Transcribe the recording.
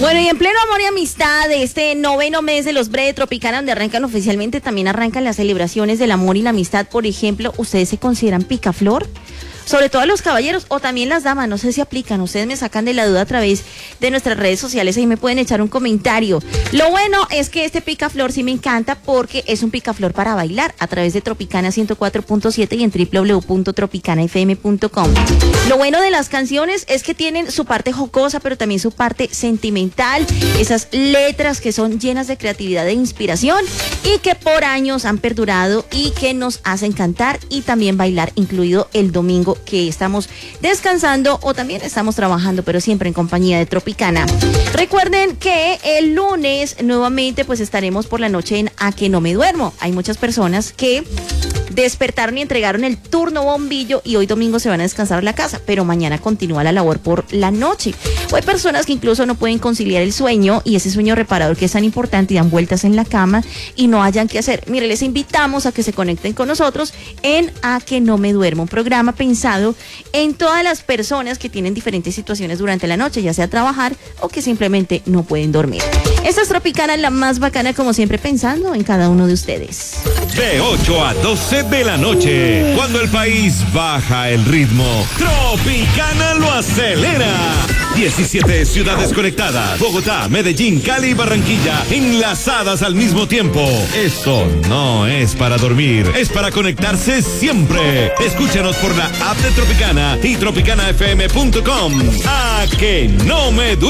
Bueno, y en pleno amor y amistad, este 9º mes de los Breve Tropicana, donde arrancan oficialmente, también arrancan las celebraciones del amor y la amistad. Por ejemplo, ¿ustedes se consideran picaflor? Sobre todo los caballeros o también las damas, no sé si aplican, ustedes me sacan de la duda a través de nuestras redes sociales, ahí me pueden echar un comentario. Lo bueno es que este picaflor sí me encanta porque es un picaflor para bailar a través de Tropicana 104.7 y en www.tropicanafm.com. Lo bueno de las canciones es que tienen su parte jocosa, pero también su parte sentimental, esas letras que son llenas de creatividad e inspiración y que por años han perdurado y que nos hacen cantar y también bailar, incluido el domingo que estamos descansando o también estamos trabajando, pero siempre en compañía de Tropicana. Recuerden que el lunes nuevamente pues estaremos por la noche en A Que No Me Duermo. Hay muchas personas que despertaron y entregaron el turno bombillo y hoy domingo se van a descansar a la casa, pero mañana continúa la labor por la noche. O hay personas que incluso no pueden conciliar el sueño y ese sueño reparador que es tan importante y dan vueltas en la cama y no hayan qué hacer. Mire, les invitamos a que se conecten con nosotros en A Que No Me Duermo, un programa pensado en todas las personas que tienen diferentes situaciones durante la noche, ya sea trabajar o que simplemente no pueden dormir. Esta es Tropicana, la más bacana, como siempre, pensando en cada uno de ustedes. De 8 a 12 de la noche, cuando el país baja el ritmo, Tropicana lo acelera. 17 ciudades conectadas, Bogotá, Medellín, Cali y Barranquilla, enlazadas al mismo tiempo. Esto no es para dormir, es para conectarse siempre. Escúchanos por la app de Tropicana y tropicanafm.com. A Que No Me Duermo.